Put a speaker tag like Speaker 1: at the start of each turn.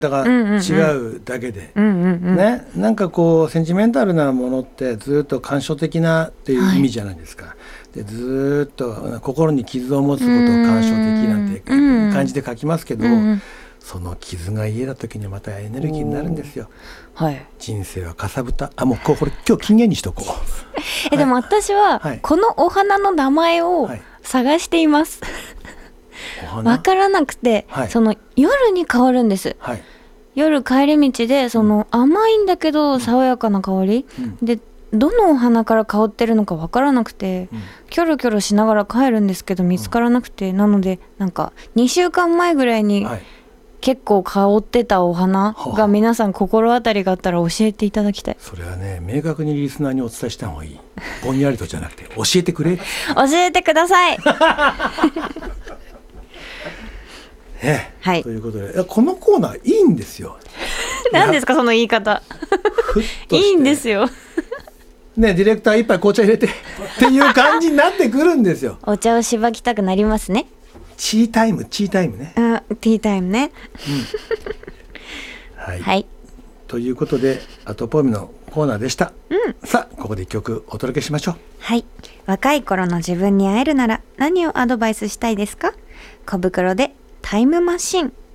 Speaker 1: だから違うだけで、ね、なんかこうセンチメンタルなものってずっと感傷的なっていう意味じゃないですか、でずっと心に傷を持つことを感傷的なんて感じで書きますけど、その傷が癒えた時にまたエネルギーになるんですよ、人生はかさぶた。もうこれ今日金言にしとこう
Speaker 2: でも私はこのお花の名前を探しています、わからなくて、その夜に変わるんです、夜帰り道でその甘いんだけど爽やかな香り、でどのお花から香ってるのかわからなくて、キョロキョロしながら帰るんですけど見つからなくて、なのでなんか2週間前ぐらいに結構香ってたお花が皆さん心当たりがあったら教えていただきたい。
Speaker 1: それはね、明確にリスナーにお伝えした方がいい。ぼんやりとじゃなくて教えてくれ教
Speaker 2: えてください
Speaker 1: ということで、このコーナーいいんですよ
Speaker 2: 何ですかその言い方いいんですよ
Speaker 1: ね、ディレクター一杯紅茶入れてっていう感じになってくるんですよ
Speaker 2: お茶をしばきたくなりますね。
Speaker 1: チータイムね、
Speaker 2: ティータイムね、
Speaker 1: ということでアトポミのコーナーでした、さあここで一曲お届けしましょう。
Speaker 2: 若い頃の自分に会えるなら何をアドバイスしたいですか。小袋でタイムマシン。